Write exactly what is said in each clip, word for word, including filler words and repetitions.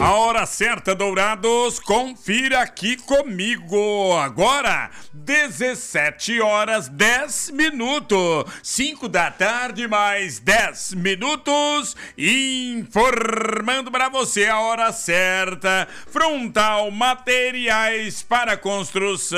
A hora certa, Dourados, confira aqui comigo. Agora, dezessete horas, dez minutos. cinco da tarde, mais dez minutos. Informando para você a hora certa. Frontal Materiais para Construção.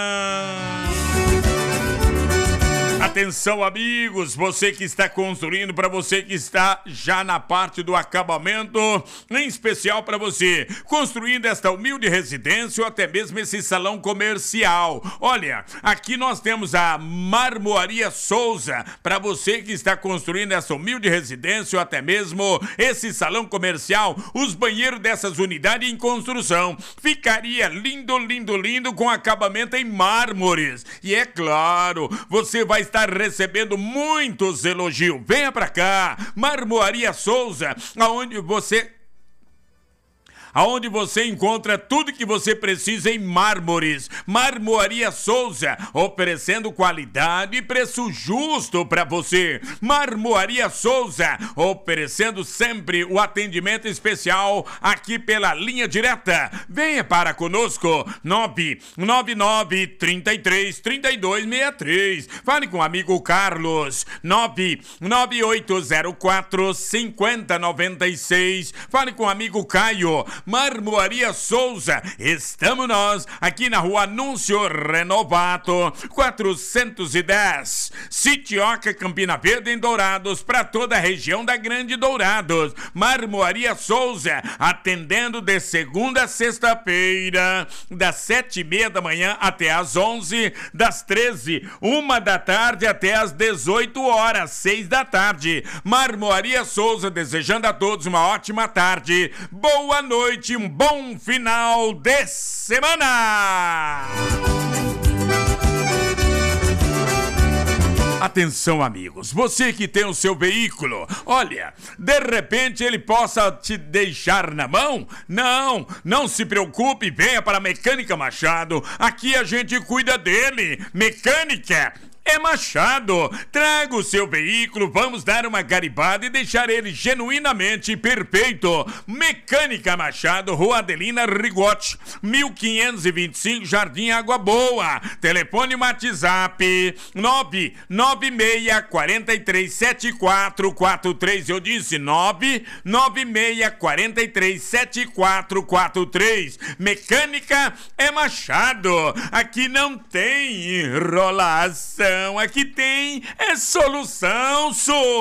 Atenção, amigos, você que está construindo, para você que está já na parte do acabamento, em especial para você construindo esta humilde residência ou até mesmo esse salão comercial. Olha, aqui nós temos a Marmoaria Souza, para você que está construindo essa humilde residência ou até mesmo esse salão comercial, os banheiros dessas unidades em construção. Ficaria lindo, lindo, lindo com acabamento em mármores. E é claro, você vai estar recebendo muitos elogios. Venha pra cá, Marmoaria Souza, aonde você aonde você encontra tudo que você precisa em mármores. Marmoaria Souza, oferecendo qualidade e preço justo para você. Marmoaria Souza, oferecendo sempre o atendimento especial aqui pela linha direta. Venha para conosco, nove nove nove, três três, três dois seis três. Fale com o amigo Carlos, nove nove oito zero quatro, cinco zero nove seis. Fale com o amigo Caio. Marmoaria Souza, estamos nós aqui na rua Anúncio Renovato, quatrocentos e dez, Sitioca, Campina Verde, em Dourados, para toda a região da Grande Dourados. Marmoaria Souza, atendendo de segunda a sexta-feira, das sete e meia da manhã até às onze, das treze, uma da tarde até às dezoito horas, seis da tarde. Marmoaria Souza, desejando a todos uma ótima tarde, boa noite, um bom final de semana! Atenção, amigos, você que tem o seu veículo, olha, de repente ele possa te deixar na mão? Não, não se preocupe, venha para a Mecânica Machado, aqui a gente cuida dele. Mecânica é Machado. Traga o seu veículo, vamos dar uma garibada e deixar ele genuinamente perfeito. Mecânica Machado, Rua Adelina Rigotti, mil quinhentos e vinte e cinco, Jardim Água Boa. Telefone WhatsApp nove nove seis, quatro três, sete quatro quatro três. Eu disse nove nove seis, quatro três, sete quatro quatro três. Mecânica é Machado. Aqui não tem enrolação. Aqui tem é solução, sou.